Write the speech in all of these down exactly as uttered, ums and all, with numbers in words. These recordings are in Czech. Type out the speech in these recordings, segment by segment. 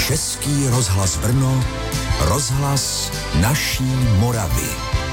Český rozhlas Brno, rozhlas naší Moravy.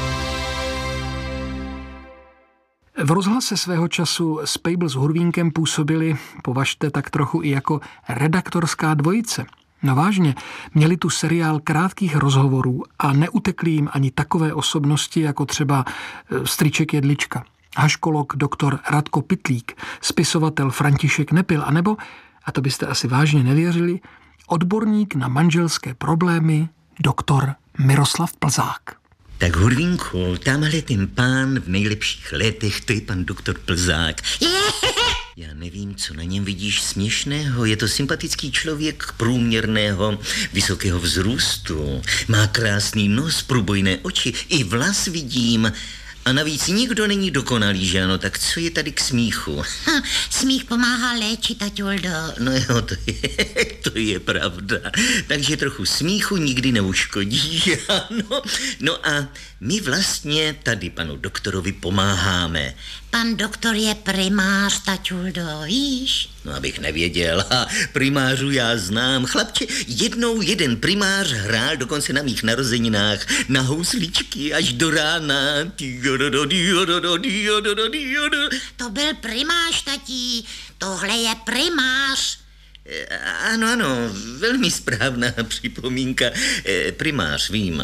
V rozhlase svého času Spejbl s Hurvínkem působili, považte, tak trochu i jako redaktorská dvojice. No vážně, měli tu seriál krátkých rozhovorů a neutekli jim ani takové osobnosti, jako třeba strýček Jedlička, haškolog doktor Radko Pytlík, spisovatel František Nepil, anebo, a to byste asi vážně nevěřili, odborník na manželské problémy doktor Miroslav Plzák. Tak Hurvínku, tamhle ten pán v nejlepších letech, to je pan doktor Plzák. Já nevím, co na něm vidíš směšného. Je to sympatický člověk průměrného, vysokého vzrůstu. Má krásný nos, průbojné oči, i vlas vidím. A navíc nikdo není dokonalý, že ano? Tak co je tady k smíchu? Ha, smích pomáhá léčit, taťuldo. No jo, to je, to je pravda. Takže trochu smíchu nikdy neuškodí, ano. No a my vlastně tady panu doktorovi pomáháme. Pan doktor je primář, taťuldo, víš? No, abych nevěděl. A primářů já znám. Chlapče, jednou jeden primář hrál dokonce na mých narozeninách na housličky až do rána. To byl primář, tatí. Tohle je primář. Ano, ano, velmi správná připomínka. Primář, vím.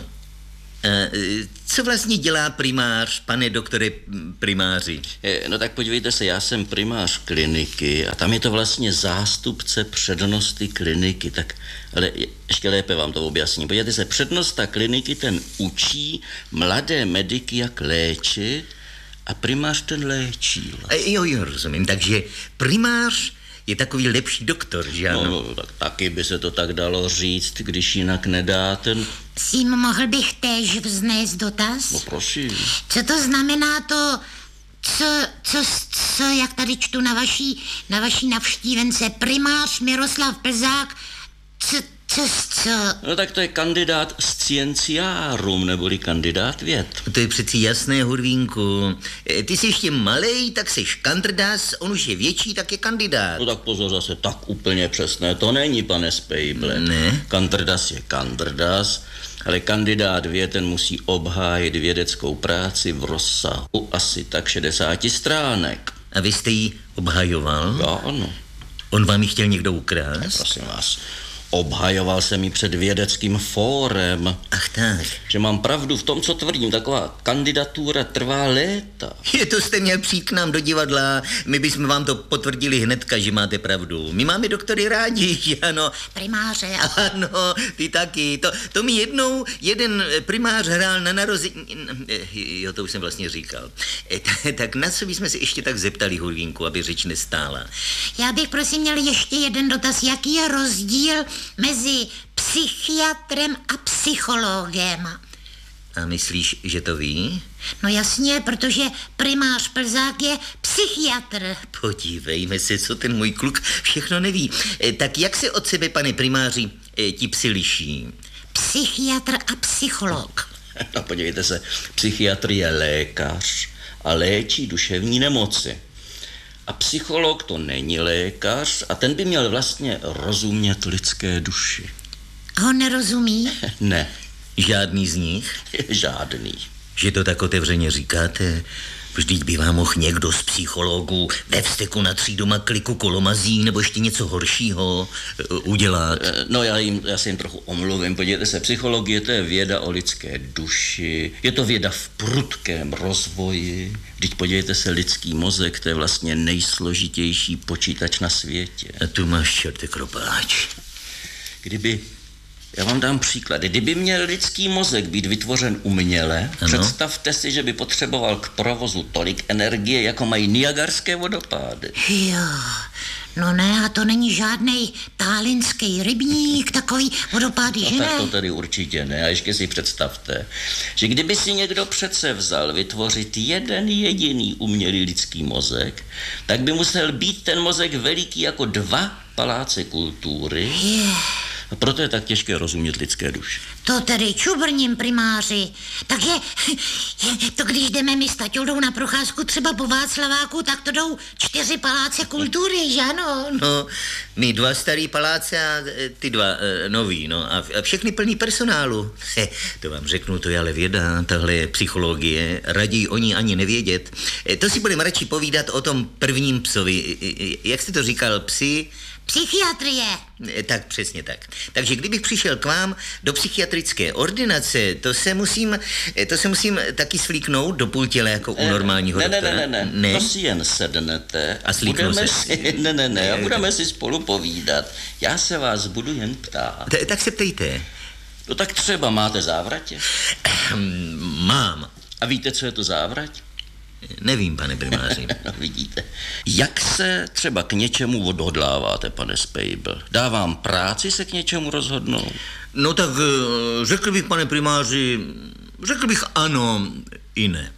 Co vlastně dělá primář, pane doktore primáři? No tak podívejte se, já jsem primář kliniky a tam je to vlastně zástupce přednosty kliniky, tak ale ještě lépe vám to objasním. Podívejte se, přednosta kliniky ten učí mladé mediky, jak léčit a primář ten léčí. Vlastně. Jo, jo, rozumím, takže primář je takový lepší doktor, že ano? No, tak taky by se to tak dalo říct, když jinak nedá ten... Sím, mohl bych též vznést dotaz? No prosím. Co to znamená to, co, co, co jak tady čtu na vaší, na vaší navštívence, primář Miroslav Plzák, co, co, co? No tak to je kandidát scienciarum, neboli kandidát věd. To je přeci jasné, Hurvínku. Ty jsi ještě malej, tak jsi kandrdas, on už je větší, tak je kandidát. No tak pozor, zase tak úplně přesné to není, pane Spejble. Ne. Kandrdas je kandrdas, ale kandidát věd, ten musí obhájit vědeckou práci v rozsahu asi tak šedesáti stránek. A vy jste ji obhajoval? Já ano. On vám ji chtěl někdo ukrást? Ne, prosím vás. Obhajoval jsem ji před vědeckým fórem. Ach tak. Že mám pravdu v tom, co tvrdím. Taková kandidatura trvá léta. Je to jste měl přijít k nám do divadla. My bychom vám to potvrdili hnedka, že máte pravdu. My máme doktory rádi, ano. Primáře. Ano, ty taky. To, to mi jednou jeden primář hrál na narození... Jo, to už jsem vlastně říkal. Tak na co bychom se ještě tak zeptali, Hurvínku, aby řeč nestála? Já bych prosím měl ještě jeden dotaz. Jaký je rozdíl mezi psychiatrem a psychologem? A myslíš, že to ví? No jasně, protože primář Plzák je psychiatr. Podívejme se, co ten můj kluk všechno neví. Tak jak se od sebe, pane primáři, ti psi liší? Psychiatr a psycholog. No podívejte se, psychiatr je lékař a léčí duševní nemoci. A psycholog to není lékař a ten by měl vlastně rozumět lidské duši. Ho nerozumí? Ne. Žádný z nich? Žádný. Že to tak otevřeně říkáte? Vždyť by vám mohl někdo z psychologů ve vzteku natřít doma kliku kolomazí nebo ještě něco horšího udělat. No já, jim, já se jim trochu omluvím. Podívejte se, psychologie to je věda o lidské duši. Je to věda v prudkém rozvoji. Vždyť podívejte se, lidský mozek, to je vlastně nejsložitější počítač na světě. A tu máš čerte kropáč. Kdyby... Já vám dám příklad. Kdyby měl lidský mozek být vytvořen uměle, ano. Představte si, že by potřeboval k provozu tolik energie, jako mají Niagarské vodopády. Jo, no ne, a to není žádnej tálinský rybník, takový vodopády, no, že tak ne? to tady určitě ne. A ještě si představte, že kdyby si někdo přece vzal vytvořit jeden jediný umělý lidský mozek, tak by musel být ten mozek veliký jako dva paláce kultury. Yeah. A proto je tak těžké rozumět lidské duši. To tedy čubrním, primáři. Takže to když jdeme my s Taťoldou na procházku třeba po Václaváku, tak to jdou čtyři paláce kultury, že ano? No, my dva starý paláce a ty dva e, nový, no a, a všechny plný personálu. He, to vám řeknu, to je ale věda, tahle je psychologie, raději o ní ani nevědět. E, to si budeme radši povídat o tom prvním psovi. E, jak jste to říkal, psi? Psychiatrie. E, tak přesně tak. Takže kdybych přišel k vám do psychiatrické ordinace, to se musím, e, to se musím taky svlíknout do půl těla jako u normálního ne, doktora. Ne, ne, ne, ne, to si jen sednete a slíknu budeme se. Si, ne, ne, ne, a budeme si spolu povídat. Já se vás budu jen ptát. T- tak se ptejte. No tak třeba máte závratě? Mám. A víte, co je to závrať? Nevím, pane primáři. No, vidíte. Jak se třeba k něčemu odhodláváte, pane Spejbl? Dávám práci se k něčemu rozhodnout? No tak řekl bych, pane primáři, řekl bych ano i ne.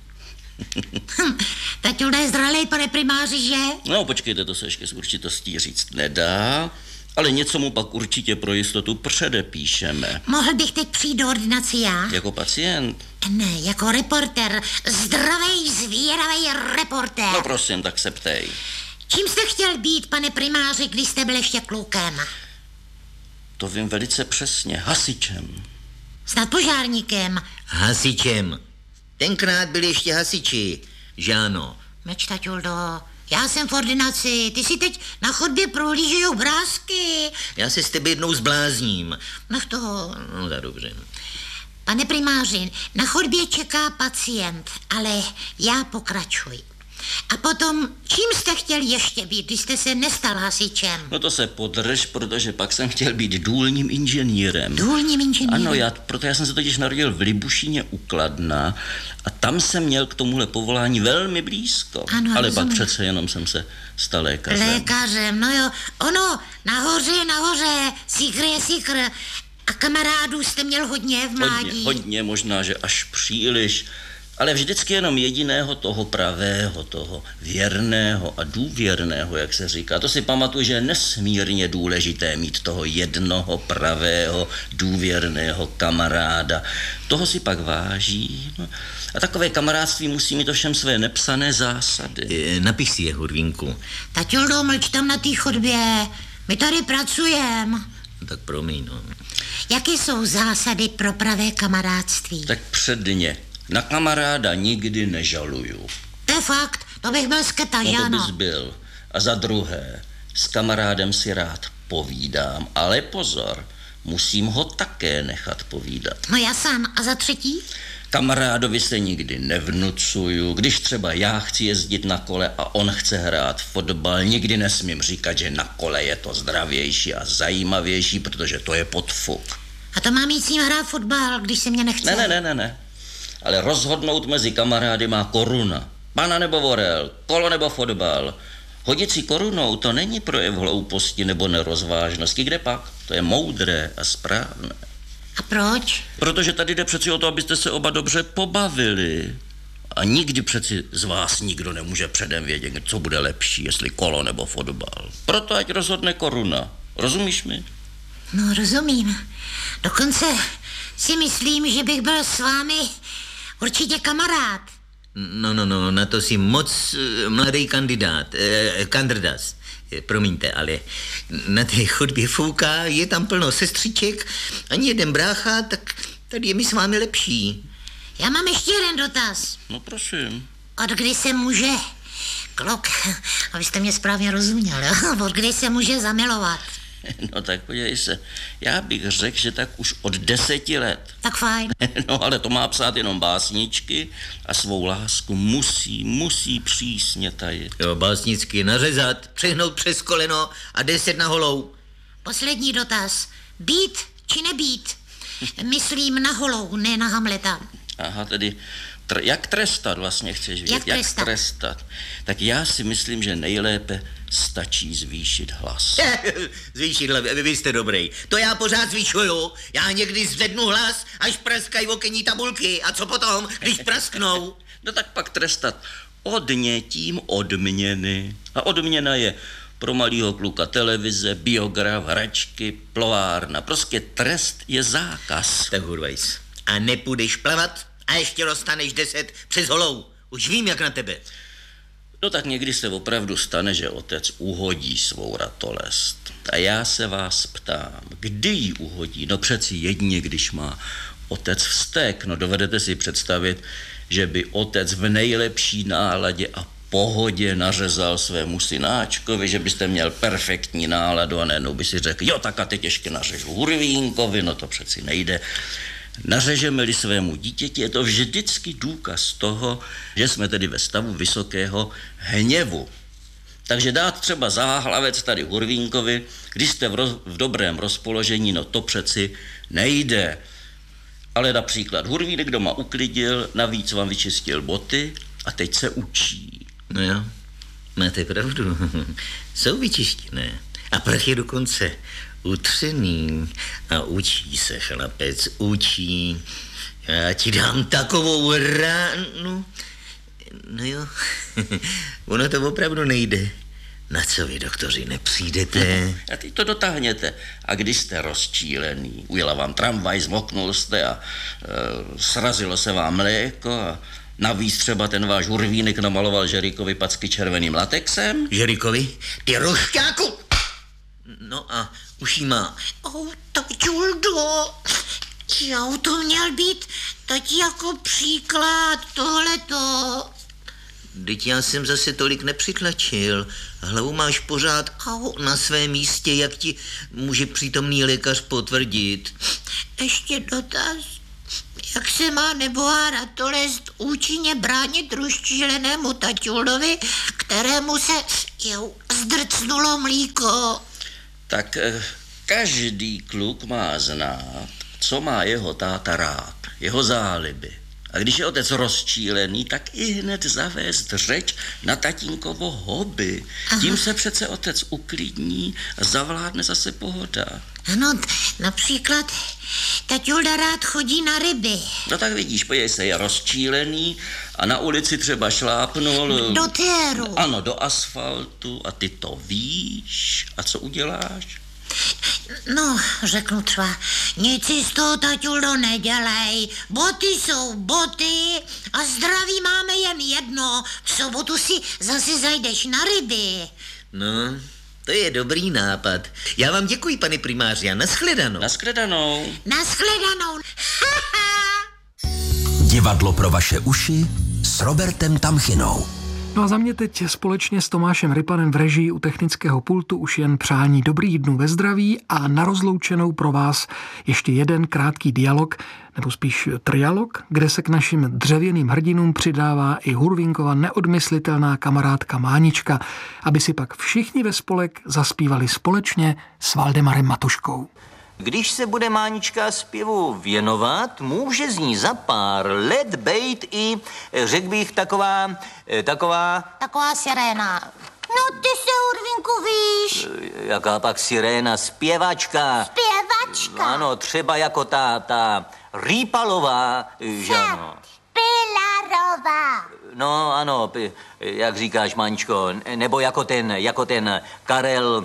Taťolda je zralej, pane primáři, že? No, počkejte, to se ještě s určitostí říct nedá, ale něco mu pak určitě pro jistotu předepíšeme. Mohl bych teď přijít do ordinace já? Jako pacient? Ne, jako reporter. Zdravej, zvědavej reporter. No prosím, tak se ptej. Čím jste chtěl být, pane primáři, když jste byl ještě klukem? To vím velice přesně. Hasičem. Snad požárníkem. Hasičem. Tenkrát byli ještě hasiči, že ano. Meč, Taťoldo, já jsem v ordinaci, ty si teď na chodbě prohlížejou brázky. Já se s tebe jednou zblázním. Nech toho. No tak dobře. Pane primáři, na chodbě čeká pacient, ale já pokračuji. A potom, čím jste chtěl ještě být, když jste se nestal hasičem? No to se podrž, protože pak jsem chtěl být důlním inženýrem. Důlním inženýrem? Ano, já, proto já jsem se totiž narodil v Libušíně u Kladna a tam jsem měl k tomuhle povolání velmi blízko. Ano, ale rozumím. pak přece jenom jsem se stal lékařem. Lékařem, no jo. Ono, nahoře, nahoře, síkr je síkr. A kamarádů jste měl hodně v mládí? Hodně, hodně, možná, že až příliš. Ale vždycky jenom jediného toho pravého, toho věrného a důvěrného, jak se říká. To si pamatuju, že je nesmírně důležité mít toho jednoho pravého, důvěrného kamaráda. Toho si pak váží. No. A takové kamarádství musí mít ovšem své nepsané zásady. E, napiš si je, Hurvínku. Taťoldo, mlč tam na té chodbě. My tady pracujeme. Tak promiň, no. Jaké jsou zásady pro pravé kamarádství? Tak předně. Na kamaráda nikdy nežaluju. To je fakt, to bych byl sketa, že No to ano? bys byl. A za druhé, s kamarádem si rád povídám, ale pozor, musím ho také nechat povídat. No jasan, a za třetí? Kamarádovi se nikdy nevnucuju, když třeba já chci jezdit na kole a on chce hrát fotbal, nikdy nesmím říkat, že na kole je to zdravější a zajímavější, protože to je podfuk. A to mám jít s ním hrát fotbal, když se mě nechce? Ne, ne, ne, ne, ne. Ale rozhodnout mezi kamarády má koruna. Pana nebo vorel, kolo nebo fotbal. Hodit si korunou, to není projev hlouposti nebo nerozvážnosti. Kde pak? To je moudré a správné. A proč? Protože tady jde přeci o to, abyste se oba dobře pobavili. A nikdy přeci z vás nikdo nemůže předem vědět, co bude lepší, jestli kolo nebo fotbal. Proto ať rozhodne koruna. Rozumíš mi? No, rozumím. Dokonce si myslím, že bych byl s vámi určitě kamarád. No, no, no, na to si moc uh, mladý kandidát, eh, kandidát. Eh, promiňte, ale na té chodbě fouká, je tam plno sestřiček, ani jeden brácha, tak tady je mi s vámi lepší. Já mám ještě jeden dotaz. No prosím. Od kdy se může, kluk, abyste mě správně rozuměl, jo? Od kdy se může zamilovat? No tak podívej se, já bych řekl, že tak už od deseti let. Tak fajn. No ale to má psát jenom básničky a svou lásku musí, musí přísně tajit. Jo, básnicky nařezat, přehnout přes koleno a deset na holou. Poslední dotaz. Být či nebýt? Myslím na holou, ne na Hamleta. Aha, tedy tr- jak trestat vlastně chceš vědět? Jak trestat? Jak trestat? Tak já si myslím, že nejlépe stačí zvýšit hlas. Zvýšit hlavy, vy jste dobrý. To já pořád zvyšuju. Já někdy zvednu hlas, až praskají okenní tabulky. A co potom, když prasknou? No tak pak trestat odnětím odměny. A odměna je Pro malýho kluka televize, biograf, hračky, plovárna. Prostě trest je zákaz. Tak Hurvajs, a nepůjdeš plavat a ještě dostaneš deset přes holou. Už vím, jak na tebe. No tak někdy se opravdu stane, že otec uhodí svou ratolest. A já se vás ptám, kdy ji uhodí? No přeci jedině, když má otec vztek. No dovedete si představit, že by otec v nejlepší náladě a pohodě nařezal svému synáčkovi, že byste měl perfektní náladu a najednou by si řekl, jo, tak a teď ještě nařežu Hurvínkovi, no to přeci nejde. Nařežeme-li svému dítěti, je to vždycky důkaz toho, že jsme tedy ve stavu vysokého hněvu. Takže dát třeba záhlavec tady Hurvínkovi, když jste v, roz, v dobrém rozpoložení, no to přeci nejde. Ale například Hurvínek doma uklidil, navíc vám vyčistil boty a teď se učí. No jo, máte pravdu. Jsou vyčištěné. A prach je dokonce utřený. A učí se chlapec, učí. Já ti dám takovou ránu. No jo, ono to opravdu nejde. Na co vy, doktoři, nepřijdete? A teď to dotáhněte. A když jste rozčílený, ujela vám tramvaj, zmoknul jste a e, srazilo se vám mléko a navíc třeba ten váš Hurvínek namaloval Žerikovi packy červeným latexem. Žerikovi? Ty rošťáku! No a už jí má. Oh, taťuldo, já to měl být teď jako příklad tohleto. Vždyť já jsem zase tolik nepřitlačil. Hlavu máš pořád au, na svém místě, jak ti může přítomný lékař potvrdit. Ještě dotaz. Jak se má nebohá ratolest účinně bránit rozčílenému taťulovi, kterému se jau, zdrcnulo mlíko? Tak eh, každý kluk má znát, co má jeho táta rád, jeho záliby. A když je otec rozčílený, tak i hned zavést řeč na tatínkovo hobby. Aha. Tím se přece otec uklidní a zavládne zase pohoda. Ano, například taťulda rád chodí na ryby. No tak vidíš, podívej se, je rozčílený a na ulici třeba šlápnul... Do téru. Ano, do asfaltu a ty to víš. A co uděláš? No, řeknu třeba, nic si z toho, taťuldo, nedělej. Boty jsou boty a zdraví máme jen jedno. V sobotu si zase zajdeš na ryby. No, to je dobrý nápad. Já vám děkuji, pane primáři, a nashledanou. Nashledanou. Nashledanou. Divadlo pro vaše uši s Robertem Tamchinou. No a za mě teď společně s Tomášem Rypanem v režii u technického pultu už jen přání dobrých dnů ve zdraví a na rozloučenou pro vás ještě jeden krátký dialog, nebo spíš trialog, kde se k našim dřevěným hrdinům přidává i Hurvínkova neodmyslitelná kamarádka Mánička, aby si pak všichni ve spolek zaspívali společně s Valdemarem Matuškou. Když se bude Mánička zpěvu věnovat, může z ní za pár let bejt i, řekl bych, taková, taková... Taková siréna. No ty se, Hurvínku, víš. Jaká pak siréna, zpěvačka. Zpěvačka. Ano, třeba jako ta, ta Rýpalová, že ano. Pilarová. No ano, jak říkáš, Máničko, nebo jako ten, jako ten Karel...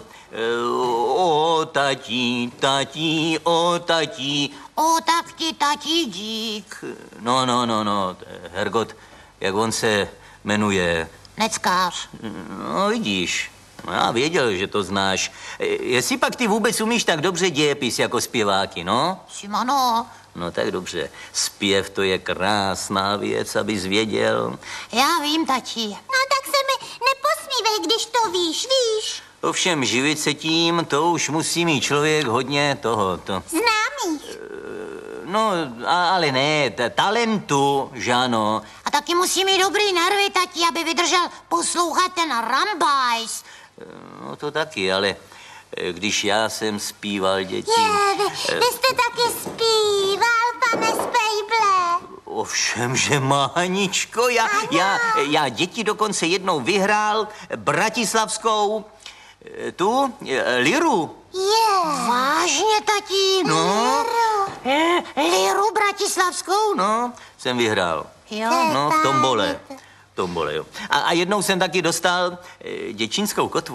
O tatí, tatí, o tatí. O tak ti tatí dík. No, no, no, no, Hergot, jak on se jmenuje? Neckář. No, vidíš, no, já věděl, že to znáš. Jestli pak ty vůbec umíš tak dobře dějepis jako zpěváky, no? Simano. No tak dobře, zpěv to je krásná věc, abys věděl. Já vím, tati. No tak se mi neposmívej, když to víš, víš. Ovšem živit se tím, to už musí mít člověk hodně toho. To. Známých. No, a, ale ne, t- talentu, že ano. A taky musí mít dobrý nervy, tati, aby vydržel poslouchat ten Rambajs. No to taky, ale když já jsem zpíval, děti... Je, vy, vy jste taky zpíval, pane Spejble. Ovšem, že Máničko, já, já, já děti dokonce jednou vyhrál bratislavskou... Tu? Liru? Je. Vážně, tati? No. Liru. Liru bratislavskou? No, jsem vyhrál. Jo. No, v tombole. V tombole, jo. A, a jednou jsem taky dostal e, děčínskou kotvu.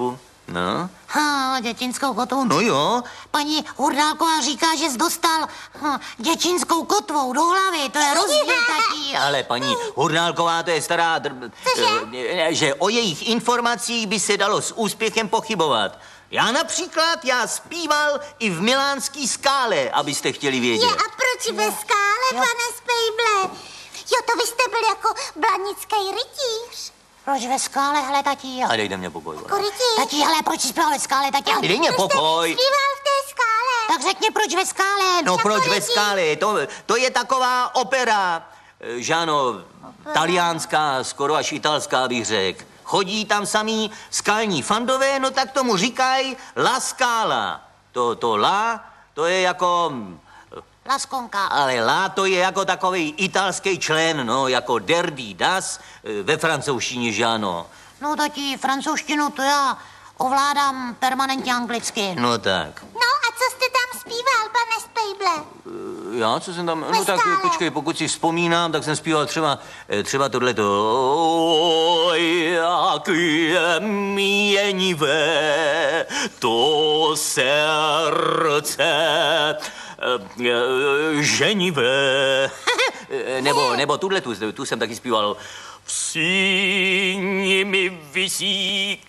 No? Ha, dětinskou kotvu. No jo. Paní Hurdálková říká, že jsi dostal hm, dětinskou kotvou do hlavy. To je rozdíl, tatí. Ale paní Hurdálková, to je stará... Dr... eh, že o jejich informacích by se dalo s úspěchem pochybovat. Já například, já zpíval i v milánský Skále, abyste chtěli vědět. Je, a proč ve Skále, pane Spejble? Jo, to vy jste byl jako blanický rytíř. Proč ve Skále, hele, tatí? A dejte mě pokoj. Jako rytíř. Tatí, hele, proč jsi zpíval ve Skále, tatí? Dej mě Proč jste pokoj. zpíval v té Skále? Tak řekni, proč ve Skále? No Jako proč ve rytíř. Skále? To, to je taková opera, eh, že ano, taliánská, skoro až italská bych řekl. Chodí tam samý skalní fandové, no tak tomu říkají La Scala. To, to La, to je jako... Laskonka. Ale La to je jako takový italský člen, no, jako Derdy Das eh, ve francouzštině, že ano. No, tatí, francouzštinu to já ovládám permanentně anglicky. No tak. No a co jste tam zpíval, pane Spejble? Já, co jsem tam, Ve no tak Skále. počkej, pokud si vzpomínám, tak jsem zpíval třeba, eh, třeba tohleto. Oj, jak je měnivé to srdce eh, eh, ženivé. Eh, nebo, nebo tuhle tu, tu jsem taky zpíval. V síni mi visí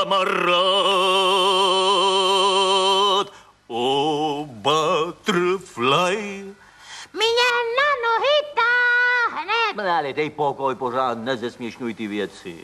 kamarád, o butterfly. Mě na nohy táhne. Ale dej pokoj, pořád nezesměšňuj ty věci.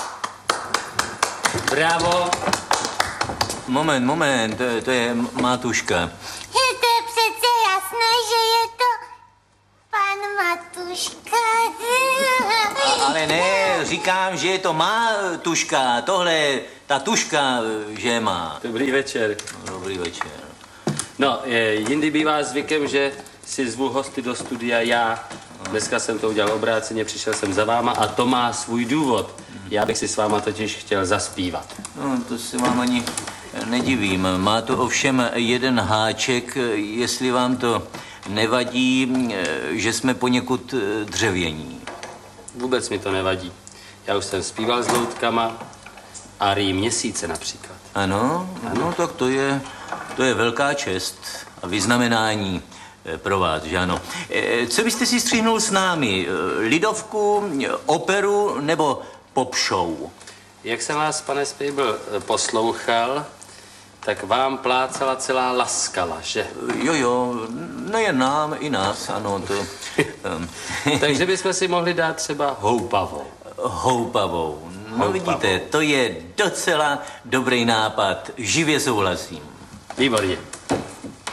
Bravo. Moment, moment, to, je- to je Matuška. Je to je přece jasné, že je to pan Matuška. Ale ne, říkám, že je to má tuška, tohle, ta tuška, že má. Dobrý večer. Dobrý večer. No, je, jindy bývá zvykem, že si zvu hosty do studia já. Dneska jsem to udělal obráceně, přišel jsem za váma a to má svůj důvod. Já bych si s váma totiž chtěl zaspívat. No, to se vám ani nedivím. Má to ovšem jeden háček, jestli vám to nevadí, že jsme poněkud dřevění. Vůbec mi to nevadí. Já už jsem zpíval s loutkama a rý měsíce například. Ano, no tak to je, to je velká čest a vyznamenání eh, pro vás, že ano. Eh, Co byste si stříhnul s námi? Eh, Lidovku, eh, operu nebo pop show? Jak jsem vás, pane Spejbl, poslouchal, tak vám plácala celá Laskala, že? Jo, jo, nejen nám, i nás, ano, to... ehm, Takže bychom si mohli dát třeba houpavou. Houpavou. No Houpavou. vidíte, to je docela dobrý nápad, živě souhlasím. Výborně.